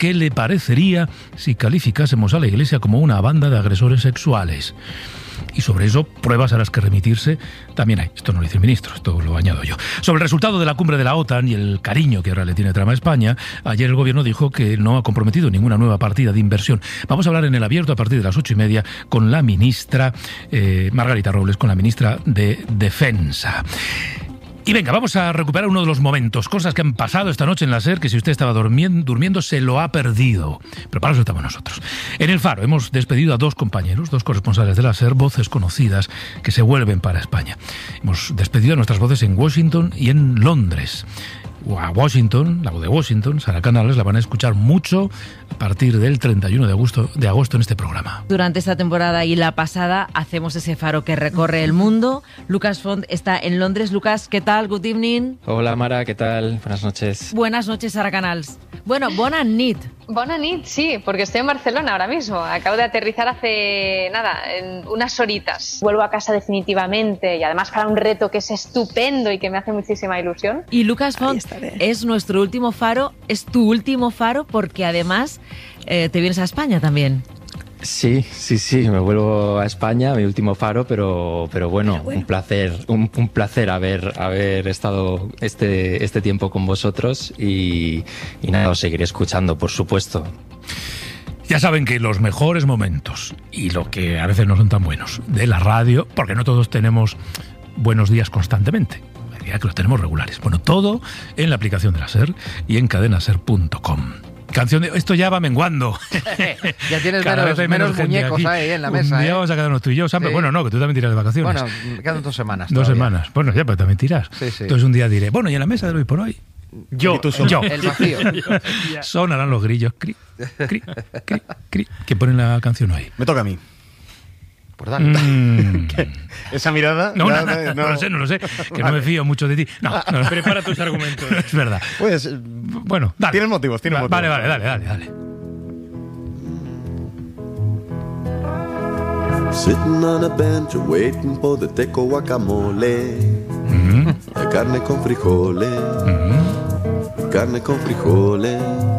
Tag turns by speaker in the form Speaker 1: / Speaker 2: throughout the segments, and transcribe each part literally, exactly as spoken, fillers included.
Speaker 1: qué le parecería si calificásemos a la Iglesia como una banda de agresores sexuales. Y sobre eso, pruebas a las que remitirse también hay. Esto no lo dice el ministro, esto lo añado yo. Sobre el resultado de la cumbre de la OTAN y el cariño que ahora le tiene trama a España, ayer el gobierno dijo que no ha comprometido ninguna nueva partida de inversión. Vamos a hablar en el abierto a partir de las ocho y media con la ministra eh, Margarita Robles, con la ministra de Defensa. Y venga, vamos a recuperar uno de los momentos, cosas que han pasado esta noche en la SER, que si usted estaba durmiendo, durmiendo se lo ha perdido. Pero para eso estamos nosotros. En El Faro hemos despedido a dos compañeros, dos corresponsales de la SER, voces conocidas que se vuelven para España. Hemos despedido a nuestras voces en Washington y en Londres. A Washington, la voz de Washington, Sara Canales, la van a escuchar mucho a partir del treinta y uno de agosto, de agosto en este programa.
Speaker 2: Durante esta temporada y la pasada hacemos ese faro que recorre el mundo. Lucas Font está en Londres. Lucas, ¿qué tal? Good evening.
Speaker 3: Hola Mara, ¿qué tal? Buenas noches.
Speaker 2: Buenas noches, Sara Canals. Bueno, bona nit.
Speaker 4: Bona nit, sí, porque estoy en Barcelona ahora mismo. Acabo de aterrizar hace, nada, en unas horitas. Vuelvo a casa definitivamente y además para un reto que es estupendo y que me hace muchísima ilusión.
Speaker 2: Y Lucas Font es nuestro último faro, es tu último faro porque además eh, te vienes a España también.
Speaker 3: Sí, sí, sí, me vuelvo a España, mi último faro, pero, pero bueno, pero bueno. un placer, un, un placer haber, haber estado este, este tiempo con vosotros y, y nada, os seguiré escuchando, por supuesto.
Speaker 1: Ya saben que los mejores momentos, y lo que a veces no son tan buenos, de la radio, porque no todos tenemos buenos días constantemente, ya que los tenemos regulares. Bueno, todo en la aplicación de la SER y en cadena ser punto com. Canción de... Esto ya va menguando.
Speaker 5: Ya tienes menos, menos, menos muñecos ahí en la mesa.
Speaker 1: Un día
Speaker 5: ¿eh?
Speaker 1: vamos a quedarnos tú y yo, Sam. Sí. Bueno, no, que tú también tiras de vacaciones.
Speaker 5: Bueno, me quedan dos semanas.
Speaker 1: Dos
Speaker 5: todavía.
Speaker 1: semanas. Bueno, ya, pero también tiras.
Speaker 5: Sí, sí.
Speaker 1: Entonces un día diré, bueno, y en la mesa de hoy por hoy,
Speaker 5: yo,
Speaker 1: tú
Speaker 5: yo. El vacío.
Speaker 1: Sonarán los grillos, cri, cri, cri, cri, que ponen la canción hoy.
Speaker 6: Me toca a mí.
Speaker 5: Por mm.
Speaker 6: ¿Esa mirada?
Speaker 1: No, no, no, no lo sé, no lo sé. Que no me fío mucho de ti. No, no.
Speaker 7: Prepara tus argumentos.
Speaker 1: Es verdad.
Speaker 6: Pues,
Speaker 1: bueno, dale.
Speaker 6: Tienes motivos, tienes
Speaker 1: Va,
Speaker 6: motivos.
Speaker 1: Vale, vale, dale, dale, dale.
Speaker 8: Sitting on a bench waiting for the teco guacamole.
Speaker 1: Mm-hmm.
Speaker 8: Carne con frijoles.
Speaker 1: Mm-hmm.
Speaker 8: Carne con frijoles.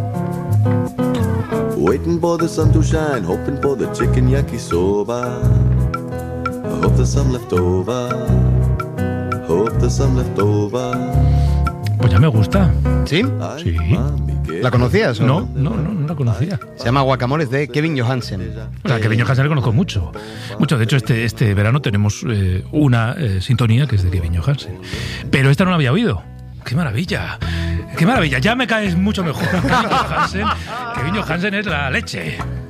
Speaker 8: Waiting for the sun to shine, hoping for the chicken yakisoba. I hope there's some left over. Hope there's some left over.
Speaker 1: Pues ya me gusta.
Speaker 6: ¿Sí?
Speaker 1: Sí.
Speaker 6: ¿La conocías o
Speaker 1: no? No, no, no la conocía.
Speaker 6: Se llama Guacamoles de Kevin Johansen.
Speaker 1: O sea, Kevin Johansen le conozco mucho. Mucho. De hecho, este, este verano tenemos eh, una eh, sintonía que es de Kevin Johansen. Pero esta no la había oído. ¡Qué maravilla! ¡Qué maravilla! Ya me caes mucho mejor. Kevin Johansen, Kevin Johansen es la leche.